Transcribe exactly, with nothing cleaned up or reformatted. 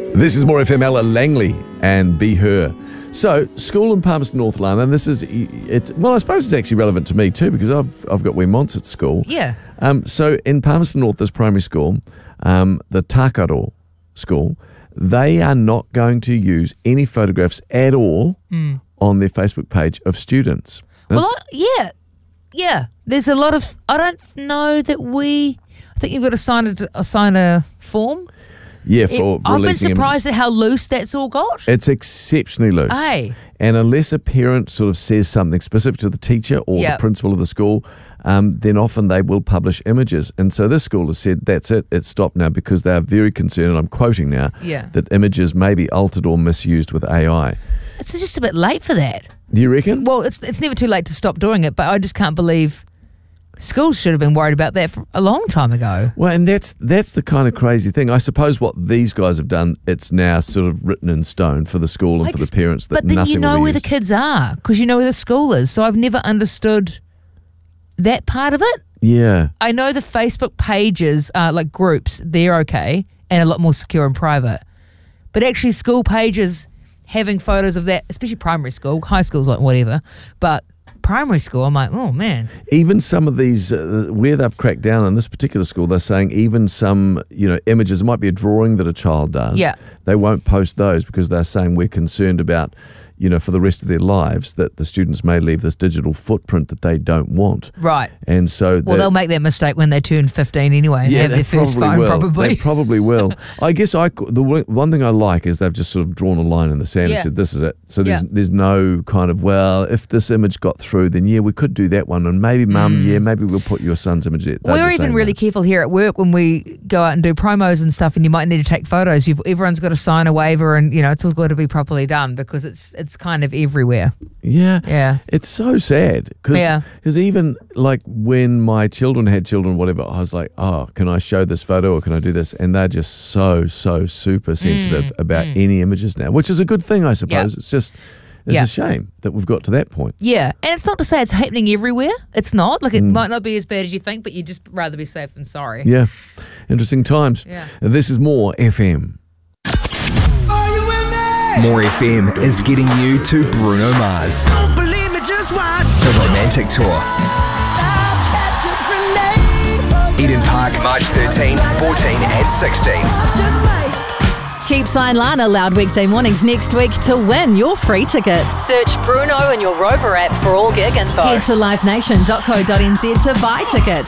This is More F M, Ella Langley and Be Her. So, school in Palmerston North, Lana, and this is, it's well, I suppose it's actually relevant to me too, because I've I've got wee Monts at school. Yeah. Um. So, in Palmerston North, this primary school, um, the Takaro school, they are not going to use any photographs at all mm. on their Facebook page of students. Well, I, yeah, yeah. There's a lot of, I don't know that we, I think you've got to sign a, sign a form. Yeah, for it, I've been surprised images. at how loose that's all got. It's exceptionally loose. Hey. And unless a parent sort of says something specific to the teacher or yep. the principal of the school, um, then often they will publish images. And so this school has said, that's it, it's stopped now, because they are very concerned, and I'm quoting now, yeah. that images may be altered or misused with A I. It's just a bit late for that. Do you reckon? Well, it's it's never too late to stop doing it, but I just can't believe schools should have been worried about that for a long time ago. Well, and that's that's the kind of crazy thing. I suppose what these guys have done, it's now sort of written in stone for the school and I for just, the parents that but then nothing you know will be where used. the kids are because you know where the school is. So I've never understood that part of it. Yeah. I know the Facebook pages, uh, like groups, they're okay and a lot more secure and private. But actually school pages having photos of that, especially primary school, high school's like whatever, but primary school, I'm like, oh man. Even some of these, uh, where they've cracked down in this particular school, they're saying even some, you know, images, it might be a drawing that a child does. Yeah. They won't post those because they're saying we're concerned about, you know, for the rest of their lives that the students may leave this digital footprint that they don't want. Right. And so well, they'll make that mistake when they turn fifteen anyway and yeah, have their first phone will. probably. They probably will. I guess I the one thing I like is they've just sort of drawn a line in the sand yeah. and said this is it. So there's yeah. there's no kind of, well, if this image got through, then yeah, we could do that one, and maybe mum, mm. yeah, maybe we'll put your son's image there. They're We're even really that. careful here at work when we go out and do promos and stuff, and you might need to take photos. You've, everyone's got to sign a waiver, and you know it's all got to be properly done because it's it's kind of everywhere. Yeah, yeah. It's so sad because yeah. even like when my children had children, whatever, I was like, oh, can I show this photo or can I do this? And they're just so so super sensitive mm, about mm. any images now, which is a good thing, I suppose. Yeah. It's just. It's yeah. a shame that we've got to that point. Yeah, and it's not to say it's happening everywhere. It's not. Like, it mm. might not be as bad as you think, but you'd just rather be safe than sorry. Yeah. Interesting times. Yeah. This is More F M. Are you with me? More F M is getting you to Bruno Mars. Don't believe me, just watch. The Romantic Tour. Eden Park, March thirteenth, fourteenth and sixteenth. Just wait. Keep Sign Lana loud weekday mornings next week to win your free tickets. Search Bruno in your Rover app for all gig info. Head to live nation dot co dot n z to buy tickets.